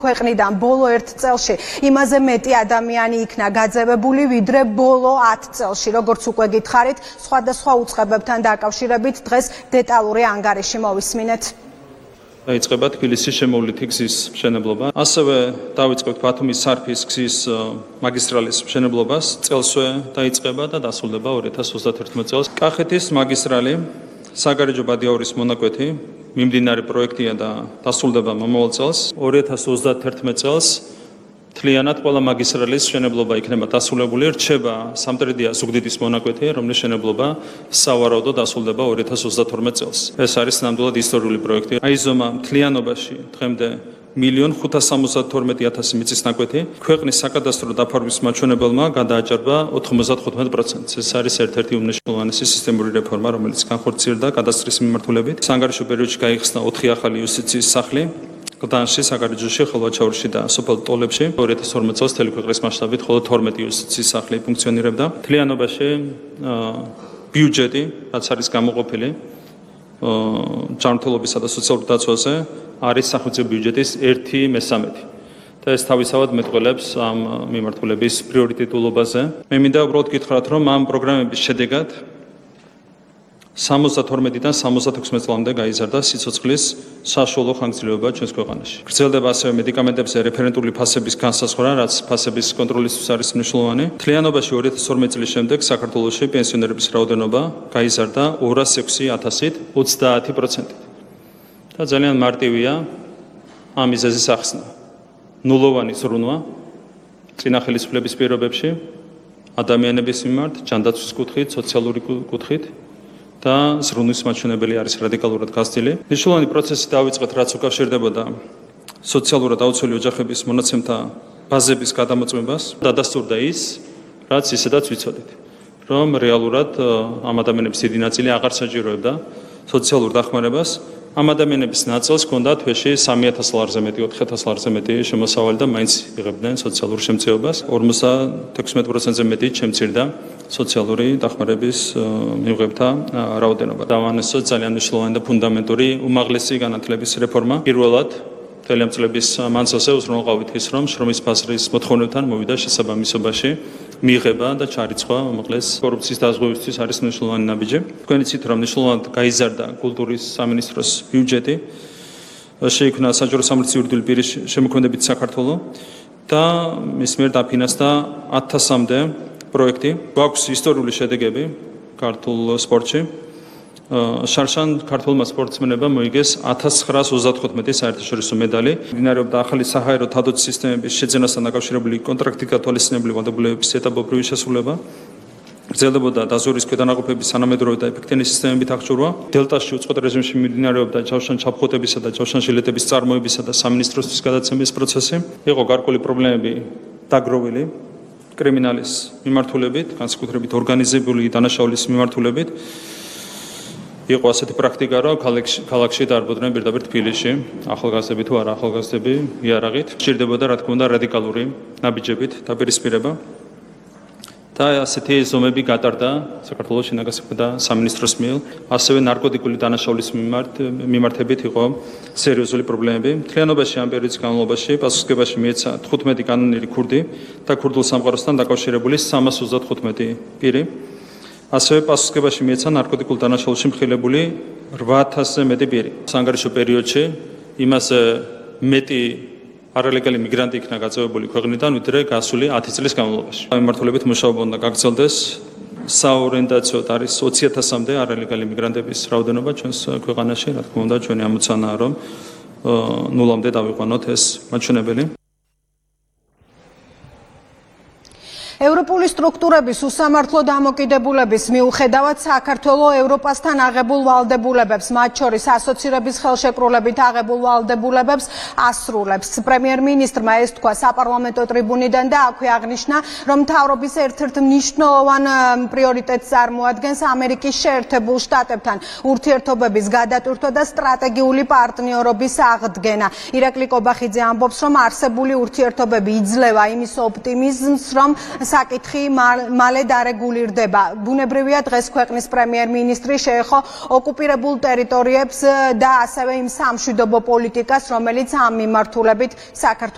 ქვეყნიდან ბოლო 1 წელში იმაზე მეტი ადამიანი იქნა გაძევებული, ვიდრე ბოლო 10 წელში. Როგორც უკვე გითხარით, სხვადასხვა უწყებებთან დაკავშირებით დღეს დეტალური ანგარიში მოვისმინეთ. დაიწყება თბილისის შემოვლითი გზის მშენებლობა. ასევე დავიწყებთ ბათუმის სარფის გზის მაგისტრალის მშენებლობას. წელსვე დაიწყება და დასრულდება 2031 წელს. კახეთის მაგისტრალი, საგარეჯო ბადიაურის მონაკვეთი მიმდინარე პროექტია და დასრულდება მომავალ წელს. 2031 წელს მთლიანად ყველა მაგისტრალის მშენებლობა იქნება დასრულებული. რჩება სამტრედია ზუგდიდის მონაკვეთი, რომლის მშენებლობა სავარაუდოდ დასრულდება 2032 წელს. ეს არის ნამდვილად ისტორიული პროექტი. აიზომა მთლიანობაში დღემდე 1,572,000 მიწის ნაკვეთი. ქვეყნის საკადასტრო დაფარვის მაჩვენებელმა გადააჭარბა 95%. ეს არის ერთ-ერთი უმნიშვნელოვანესი სისტემური რეფორმა, რომელიც განხორციელდა კადასტრის მიმართულებით. სანგარიშო პერიოდში გაიხსნა 4 ახალი იუსტიციის სახლი. გდანში, საგარეჯოში, ხილვაჩაურში და სოფელ ტოლებში 2012 წელს მთელი ქვეყნის მასშტაბით მხოლოდ 12 იუსტიციის სახლი ფუნქციონირებდა. მთლიანობაში ბიუჯეტი, რაც არის გამოყოფილი ჯანმრთელობისა და სოციალურ დაცვაზე, არის სახელმწიფო ბიუჯეტის 1/3 და ეს თავისავად მეტყველებს ამ მიმართულების პრიორიტეტულობაზე. მე მინდა უბრალოდ გითხრათ, რომ ამ პროგრამების შედეგად 72-დან 76 წლამდე გაიზარდა სიცოცხლის საშუალო ხანგრძლივობა ჩვენს ქვეყანაში. გრძელდება ასევე მედიკამენტებზე რეფერენტული ფასების განსაზღვრა, რაც ფასების კონტროლისთვის არის მნიშვნელოვანი. მთლიანობაში 2012 წლის შემდეგ საქართველოში პენსიონერების რაოდენობა გაიზარდა 206,000-ით 30%. და ძალიან მარტივია ამ მიზეზის ახსნა. ნულოვანი ზრუნვა წინა ხელისუფლების პირობებში ადამიანების მიმართ, ჯანდაცვის კუთხით, სოციალური კუთხით და ზრუნვის მაჩვენებელი არის რადიკალურად გაზრდილი. მნიშვნელოვანი პროცესი დავიწყეთ, რაც უკავშირდებოდა სოციალურად აუცილებელი ოჯახების მონაცემთა ბაზების გადამოწმებას. დადასტურდა ის, რაც ისედაც ვიცოდით, რომ რეალურად ამ ადამიანების დიდი ნაწილი აღარ საჭიროებდა სოციალურ დახმარებას. ამ ადამიანების ნაწილს ჰქონდა თვეში 3,000 ლარზე მეტი, 4,000 ლარზე მეტი შემოსავალი და მაინც იღებდნენ სოციალურ შემცირებას. 56%-ზე მეტი შემცირდა სოციალური დახმარების მიღებთა რაოდენობა. დავანესოთ ძალიან მნიშვნელოვანი და ფუნდამენტური უმაღლესი განათლების რეფორმა. პირველად მთელი ამ წლების მანძილზე უზრუნველყავით ის, რომ შრომის ბაზრის მოთხოვნებთან მოვიდა შესაბამისობაში მიღება და ჩარიცხვა უმაღლეს კორუფციის დაზღვევისთვის არის მნიშვნელოვანი ნაბიჯი. თქვენ იცით, რომ მნიშვნელოვნად გაიზარდა კულტურის სამინისტროს ბიუჯეტი, შეიქმნა საჯარო სამართლის იურიდიული პირის შემოქმედებით საქართველო და მის მიერ დაფინანსდა 1000-მდე პროექტი. გვაქვს ისტორიული შედეგები ქართულ სპორტში. შარშან ქართულმა სპორტსმენებმა მოიგეს 1935 საერთაშორისო медаლი. მიმდინარეობდა ახალი საჰაერო თადოც სისტემების შეძენასთან დაკავშირებული კონტრაქტი გათვალისწინებული ვალდებულებების ეტაპობრივი შესრულება. გრძელდებოდა დაზვერვის ქვედანაყოფების სანამედროვე და ეფექტიანი სისტემებით აღჭურვა. დელტაში უწყვეტ რეჟიმში მიმდინარეობდა ჯავშან-ჩაფხუტებისა და ჯავშან-ჟილეტების წარმოებისა და სამინისტროსთვის გადაცემის პროცესი. იყო გარკვეული პრობლემები დაგროვილი კრიმინალის მიმართულებით, განსაკუთრებით ორგანიზებული დანაშაულის მიმართულებით. იყო ასეთი პრაქტიკა, რომ ქალაქში დაარბოდნენ პირდაპირ თბილისში, ახალგაზრდები თუ არა ახალგაზრდები იარაღით. სჭირდებოდა, რა თქმა უნდა, რადიკალური ნაბიჯებით დაპირისპირება. და ასეთი ზომები გატარდა საქართველოს შინაგან საქმეთა სამინისტროს მიერ. ასევე ნარკოტიკული დანაშაულის მიმართებით იყო სერიოზული პრობლემები. მთლიანობაში ამ პერიოდის განმავლობაში პასუხისმგებაში მიეცა 15 კანონიერი ქურდი და ქურდულ სამყაროსთან დაკავშირებული 335 პირი. ასევე პასუხისმგებაში მიეცა ნარკოტიკულ დანაშაულში მხილებული 8,000-ზე მეტი პირი. სანგარიშო პერიოდში იმაზე მეტი არალეგალი მიგრანტი იქნა გაწევებული ქვეყნიდან, ვიდრე გასული 10 წლის განმავლობაში. ამ მიმართულებით მუშაობა უნდა გაგრძელდეს. საორიენტაციოდ არის 20,000-მდე არალეგალი მიგრანტების რაოდენობა ჩვენს ქვეყანაში. რა თქმა უნდა, ჩვენი ამოცანაა, რომ ნულამდე დავიყვანოთ ეს მაჩვენებელი. ევროპული სტრუქტურების უსამართლო დამოკიდებულების მიუხედავად საქართველოს ევროპასთან აღებულ ვალდებულებებს, მათ შორის ასოცირების ხელშეკრულებით აღებულ ვალდებულებებს ასრულებს. პრემიერ-მინისტრმა ეს თქვა საპარლამენტო ტრიბუნიდან და აქვე აღნიშნა, რომ მთავრობის ერთ-ერთ მნიშვნელოვან პრიორიტეტს წარმოადგენს ამერიკის შეერთებულ შტატებთან ურთიერთობების გადატვირთვა და სტრატეგიული პარტნიორობის აღდგენა. ირაკლი კობახიძე ამბობს, რომ არსებული ურთიერთობები იძლევა იმის ოპტიმიზმს, რომ საკითხი მალე დარეგულირდება. ბუნებრივია დღეს ქვეყნის პრემიერ-მინისტრი შეეხო ოკუპირებულ ტერიტორიებს და ასევე იმ სამშვიდობო პოლიტიკას, რომელიც ამ მიმართულებით საქართველოს